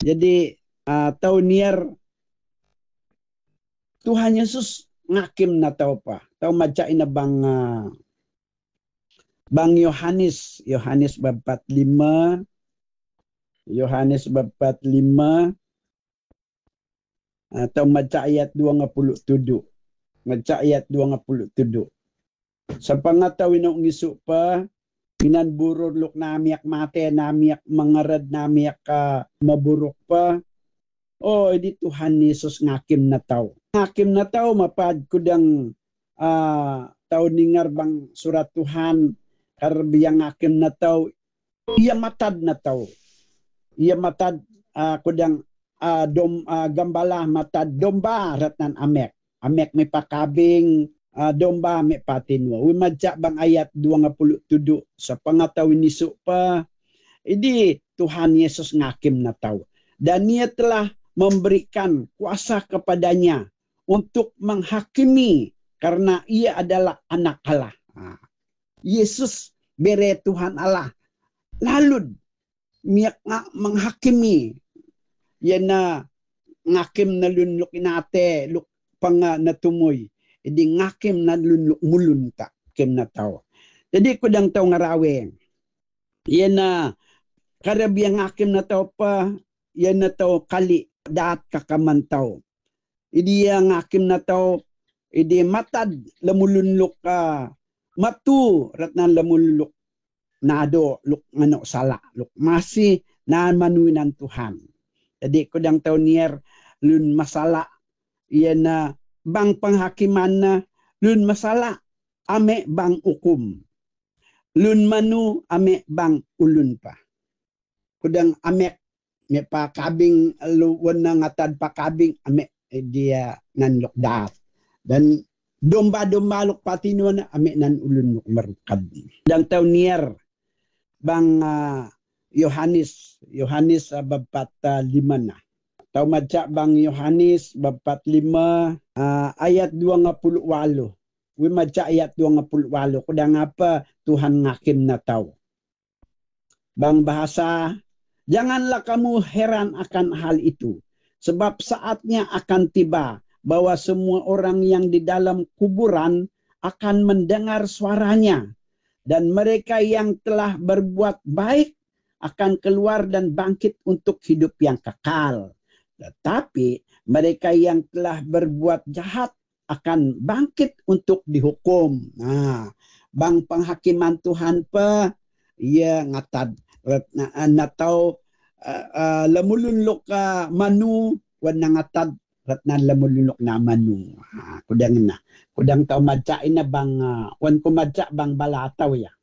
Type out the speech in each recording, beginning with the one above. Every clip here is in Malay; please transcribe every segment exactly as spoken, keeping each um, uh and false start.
Jadi uh, tau niar Tuhan Yesus ngakim na tau pa. Tau maca ina bang uh, bang Yohanes, Yohanes bab empat puluh lima, Yohanes bab empat puluh lima atau maca ayat dua puluh tujuh. Maca ayat dua puluh tujuh. Sa pangataw ino ngisu pa inan burur luk namiak mate, namiak mangarad, namiak ka maburuk pa. Oh, di Tuhan Yesus ngakim na tao. Ngakim na tao, mapad kudang uh, tao ningar bang surat Tuhan, karbiyang ngakim na tao, iya matad na tao. Iya matad uh, kudang uh, dom, uh, gambala matad domba ratnan amek. Amek may pakabing uh, domba may patinwa. Wimadja bang ayat dua puluh tujuh sa pangatawin niso pa, idi Tuhan Yesus ngakim na tao. Dan ia telah memberikan kuasa kepadanya untuk menghakimi karena ia adalah anak Allah. Nah, Yesus bere Tuhan Allah. Lalu miyak nga menghakimi yana ngakim na lunluk inate luk pang natumoy. Idi ngakim na lunluk mulunta kim na tao. Jadi kudang tao ngaraweng. Yana karabiyang ngakim na tao pa yan na tao kali daat kakamantaw. Idi yang ngakim na tao, idi matad lamulunluk ka, matu ratnan lamulunluk nado luk ngano sala luk masih na manuinan Tuhan. Jadi kudang tao nier lun masala iyan na bang panghakiman na lun masala ame bang ukum. Lun manu ame bang ulun pa. Kudang ame may pakabing luwan na ngatad pakabing ame dia nanlok daat. Dan domba-domba luk patinuan na ame nan ulun luk merkad. Dan tau nier bang uh, Yohanes, Yohanes uh, babat uh, lima na. Tau maca bang Yohanes babat lima uh, ayat dua puluh walo. Wi maca ayat dua puluh walo. Kudang apa Tuhan ngakim na tau. Bang bahasa, janganlah kamu heran akan hal itu, sebab saatnya akan tiba bahwa semua orang yang di dalam kuburan akan mendengar suaranya, dan mereka yang telah berbuat baik akan keluar dan bangkit untuk hidup yang kekal. Tetapi mereka yang telah berbuat jahat akan bangkit untuk dihukum. Nah, bang penghakiman Tuhan pa, ia ngatad na, na tao uh, uh, lamulunlok ka uh, manu wan nangatad ratna lamulunlok na manu. Ah, kudang na. Kudang tao madja ina bang uh, wan kumadja bang balataw ya.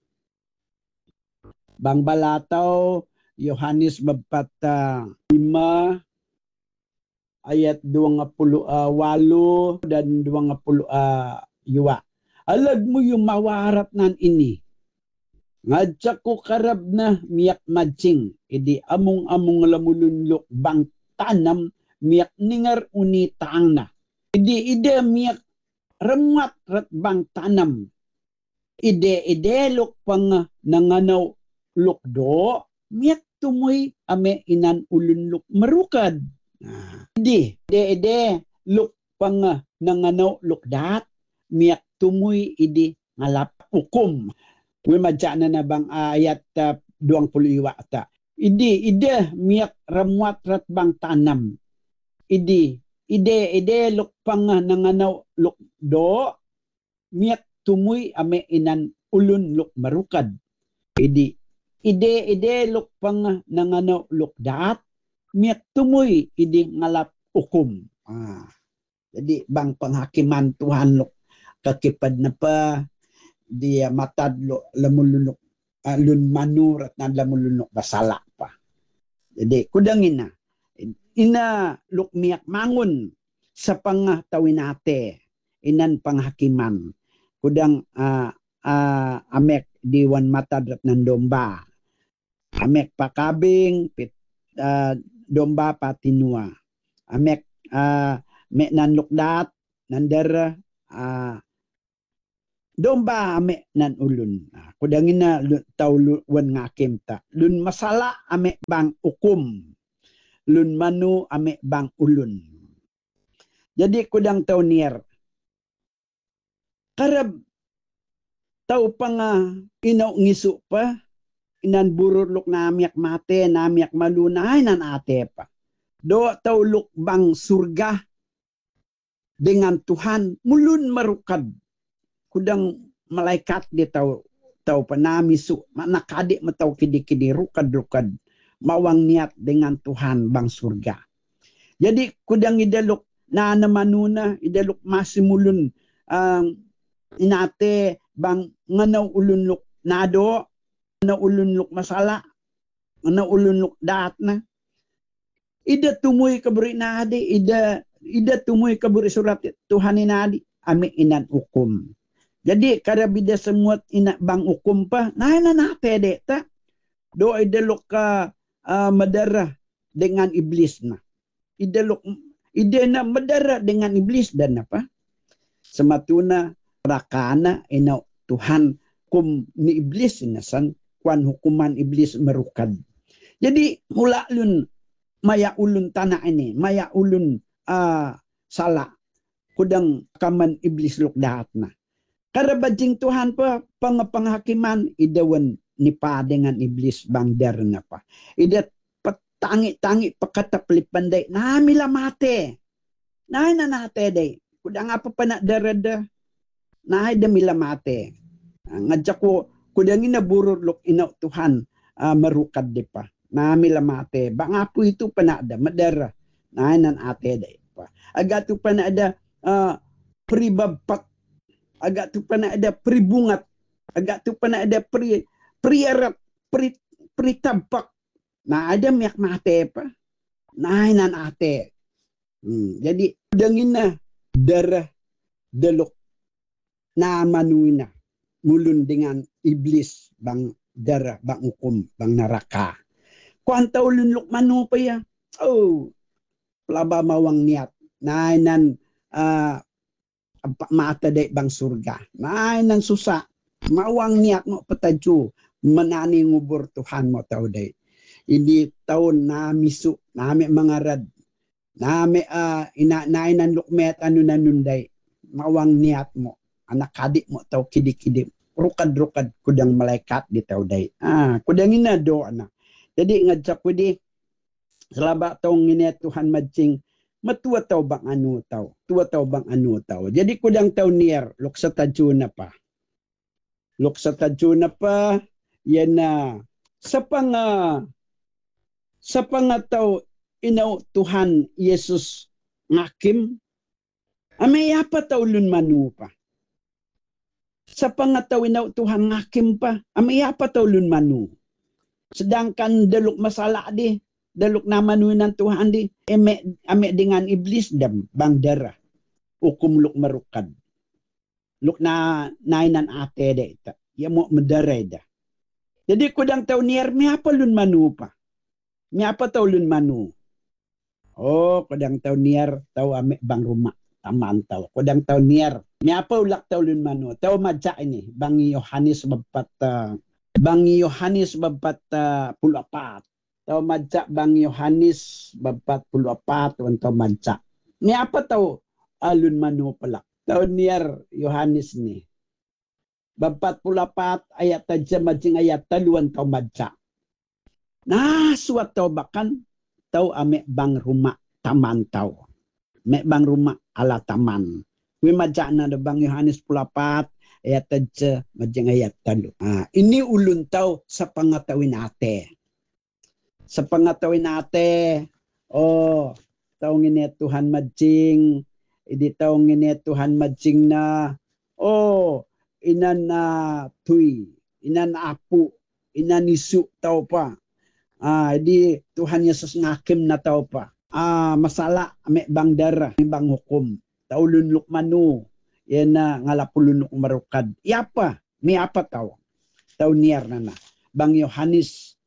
Bang balataw Yohanes babat uh, lima ayat dua puluh walo dan dua puluh yuwa. Alag mo yung mawarat nan ini. Ngadja ko karab na miyak majing, idi among-among lamulunlok bang tanam miyak ningar uni taang na. Idi ide miyak remat rat bang tanam. Ide ide lok pang nanganaw lukdo, miyak tumoy ame inan ulunlok marukad. Nah, idi ide ide lok pang nanganaw lukdat, miyak tumoy idi ngalap ukum. Wimadja na na bang ayat uh, dua puluh iwa ta. Idi ide miyak ramuat rat bang tanam. Idi ide ide luk pang nanganaw luk do miyak tumuy ame inan ulun luk marukad. Idi ide ide luk pang nanganaw luk daat miyak tumuy idi ngalap ukum. Ah. Jadi bang penghakiman Tuhan luk kakipad na pa dia matad lo lamulunok uh, lun manurat na lamulunok basala pa. Jadi kudang ina ina lukmiak mangun sa pangatawinate inan panghakiman kudang uh, uh, amek diwan matad rat nan domba amek pakabing pit uh, domba patinua amek uh, me nan lukdat nandar uh, domba ame nan ulun. Nah, kudangin na tau wan ngakim ta. Lun masala ame bang ukum. lun manu ame bang ulun. Jadi kudang tau nier. Karab tau pa nga inaw ngisu pa, inan burur luk namiak mate, namiak maluna, ay nan ate pa. Do tau luk bang surga dengan Tuhan, mulun marukad. Kudang malaikat di tau tau pa namisu, nakadik matau kidi-kidi, rukad-rukad. Mawang niat dengan Tuhan bang surga. Jadi kudang idaluk na namanuna, idaluk masimulun ang um, inate bang nganaw ulunluk nado, nganaw ulunluk masala, nganaw ulunluk daat na. Ida tumuy kaburi na adi, ida, ida tumuy kaburi surat Tuhan inadi, ami inan ukum. Jadi karabida semua ina bang ukum pa, na na na pede ta. Do idaluk ka uh, madarah dengan iblis na. Idaluk ide na madarah dengan iblis dan apa? Sematuna rakana ina Tuhan kum ni iblis inasan kuan hukuman iblis merukad. Jadi mula lun maya ulun tanah ini, maya ulun uh, salah kudang kaman iblis luk dahat na. Karabajing Tuhan pa pangapanghakiman idawan nipa dengan iblis bang darna pa. Ida tangi-tangi pakata pelipanday namila mate. Nahay na nate day. Kudang apa pa na darada. Nahay damila mate. Ngadya ko kudang inaburur luk inaw Tuhan uh, marukad di pa. Namila mate. Bang apo itu pa na ada madara. Nahay nan ate day pa. Agatu pa na ada uh, pribabpak. Agatu pa na ada pribungat. Agatu pa na ada pri priarat, pri pritabpak. Na ada miyak mate pa. Nahay nan ate. Hmm. Jadi dangin na darah delok na manuina mulun dengan iblis bang darah bang hukum bang neraka. Kuanta ulun luk manu pa ya. Oh, pelaba mawang niat. Nahay nan uh, mata day bang surga. Nahay nan susa. Mawang niat mo patadyo. Manani ngubur Tuhan mo tau day. Hindi taon na misu, nami mangarad, nami uh, ina nainan lukmet anu nanunday, mawang niat mo, anak adik mo tau kidi-kidi, rukad-rukad kudang malaikat di tau day. Ah, kudang ina do na. Jadi ngajak ko di, selaba tau ngine Tuhan majing, matua tau bang anu tau, tua tau bang anu tau. Jadi kudang tau nier, luk sa tadyo na pa. Luk sa tadyo na pa, yan na, sa pang uh, sa pangataw inaw Tuhan Yesus ngakim, amay apa taw lun manu pa. Sa pangataw inaw Tuhan ngakim pa, amay apa taw lun manu. Sedangkan daluk masala di, daluk na manu ng Tuhan di, eme, ame dengan iblis dam, bang darah, hukum luk marukad. Luk na nainan ate de ita, yamo madaray da. Jadi kudang taw nier, may apa lun manu pa. May apa taw lun manu? Oh, kudang taw nier, taw ame bang rumah. Tamaan taw. Kudang taw nier. May apa ulak taw lun manu? Taw madya ini. Bang Yohanes babat, uh, bang Yohanes babat uh, pulapat. Taw madya bang Yohanes babat pulapat. Taw madya. May apa taw uh, lun manu pala? Taw nier Yohanes ni. Babat pulapat ayat taja majing ayat taluan taw madya. Nah, suat tau bakan tau ame bang rumah taman tau. Me bang rumah ala taman. Wi majana da bang Yohanes pulapat ayat taja majing ayat talu. Ah, ini ulun tau sa pangatawin ate. Sa pangatawin ate, oh, tau ngine Tuhan majing, idi tau ngine Tuhan majing na, oh, inan na tuy, inan apu, inan isu tau pa. Ah, di Tuhan Yesus ngakim na tau pa. Ah, masala ame bang darah, bang hukum. Tau lunluk manu. Yan na ngalapulunok marukad. Iapa, mi apa tau? Tau niar na na. Bang Yohanes.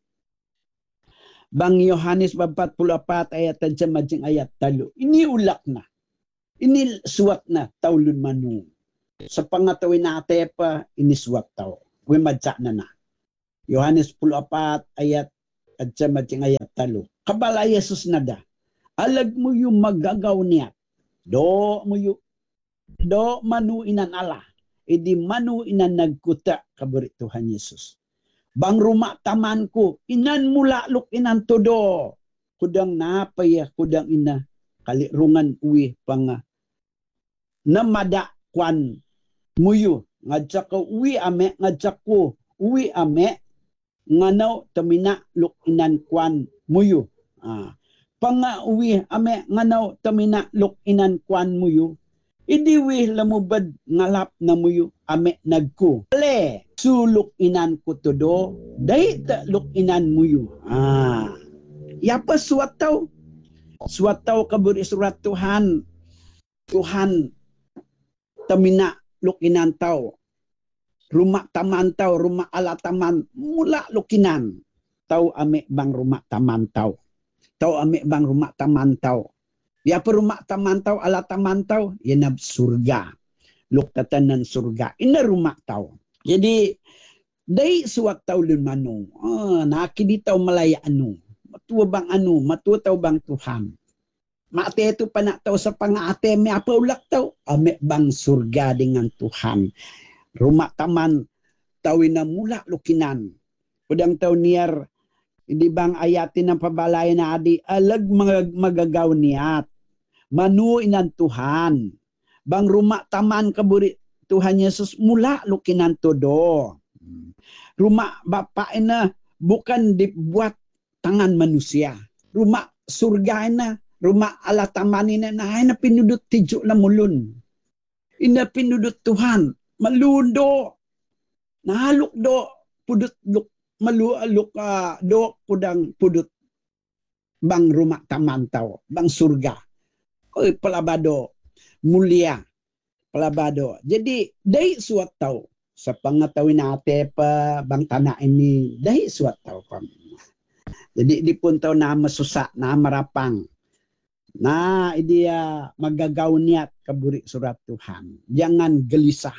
Bang Yohanes babat pulapat ayat tajam majing ayat talu. Ini ulak na. Ini suat na tau lun manu. Sa pangatawin nate pa, ini suat tau. Wimadja na na. Yohanes pulapat ayat at sa majing ayat talo. kabala Yesus nada. Alag mo yung magagaw niya. Do mo yung do manu inan Allah. Idi manu inan nagkuta kaburi Tuhan Yesus. Bang rumah taman ko, inan mula luk inan todo. Kudang napaya, kudang ina, kalirungan uwi pang namada kwan muyo. Ngadsak ko uwi ame, ngadsak ko uwi ame, nganaw tamina luk inan kwan muyo. Ah. Panga uwi ame, nganaw tamina luk inan kwan muyo. Idiwi lamubad ngalap na muyo ame nagko. Ale, suluk inan ko todo, day ta luk inan muyo. Ah. Yapa suwataw. Suwataw kaburi surat Tuhan. Tuhan tamina lukinan tau. Rumah taman tau, rumah ala taman mula lukinan. Tau ame bang rumah taman tau. Tau ame bang rumah taman tau. Yapa rumah taman tau, ala taman tau, yanab surga. Luk tatanan surga. Ina rumah tau. Jadi, day suwat tau lun manu. Ah, nakibitaw malaya anu. Matua bang anu, matua tau bang Tuhan. Mate itu panak tau sa pangate, may apa ulak tau. Ame bang surga dengan Tuhan. Rumah taman tawin na mula lukinan. Udang tau niar, hindi bang ayatin ng pabalayan na adi, alag mag magagaw niat. Manu inan Tuhan. Bang rumah taman kaburi Tuhan Yesus mula lukinan todo. Rumah Bapa ina bukan dibuat tangan manusia. Rumah surga ina, rumah ala taman ina na ina pinudut tijuk na mulun. Ina pinudut Tuhan, malundo. Nahaluk do pudut luk malu aluk uh, do kudang pudut bang rumah taman tau, bang surga. Oi pelabado mulia pelabado. Jadi dai suat tau sa pangatawin nate pa bang tanah ini dai suat tau kam. Jadi di pun tau na masusa na marapang. Nah, dia magagaw niat kaburi surat Tuhan. Jangan gelisah.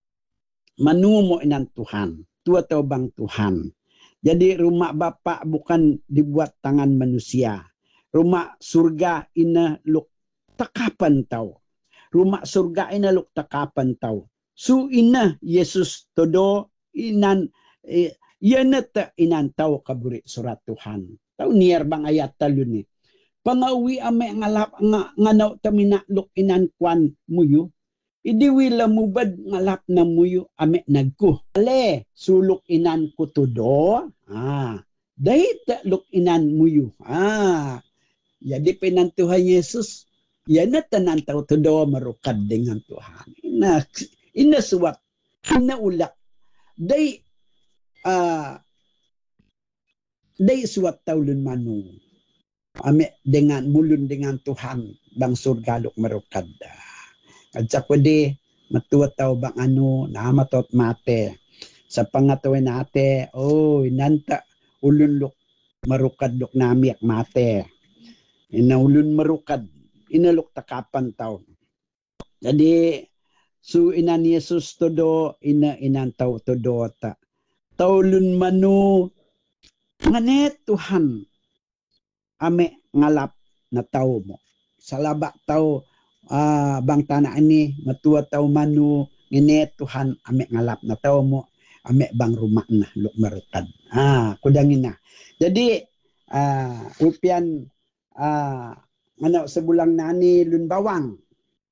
Manumo inan Tuhan. Tua tau bang Tuhan. Jadi rumah Bapa bukan dibuat tangan manusia. Rumah surga ina luk takapan tau. Rumah surga ina luk takapan tau. Su ina Yesus todo inan eh, yana ta inan tau kaburi surat Tuhan. Tau niar bang ayat talo ni. Pangawi ame ngalap nga, nganaw tamina luk inan kwan muyo. Idiwi lamubad ngalap na muyo ame nagko. Ale suluk inan ko todo. Ah, dahi ta luk inan muyo. Ah, jadi penan Tuhan Yesus. Yan na tanan tao todo marukad dengan Tuhan. Ina, ina suwat. Ina ulak. Day, ah, uh, day suwat taulun manu. Ame dengan mulun dengan Tuhan bang surga luk marukad. Kadsa ko di matuwa tao bang ano na matot mate. Sa pangatawin nate, oh inanta ulun luk marukad luk namiak mate. Ina ulun marukad, inaluk takapan tao. Jadi su inan Yesus todo ina inan tao todo ta. Taulun manu nganet Tuhan. Ame ngalap na tao mo. Salaba tao uh, bang tanah ini matua tao manu ngene Tuhan ame ngalap na tao mo. Ame bang rumah na luk marutad. Ah, kudangin na. Jadi uh, upian uh, ano sebulang nani lun bawang.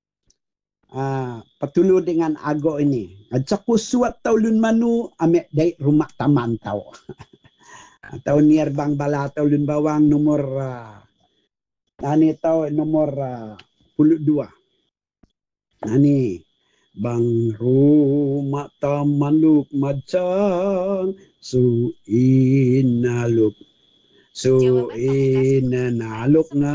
Uh, patulo dengan ago ini. At sa kusuat tao lun manu ame day rumah taman tao. Atau niar bang balataw lun bawang nomor uh, nani tau nomor uh, puluh dua. Nani bang rumah taman luk macang su inaluk su inaluk nga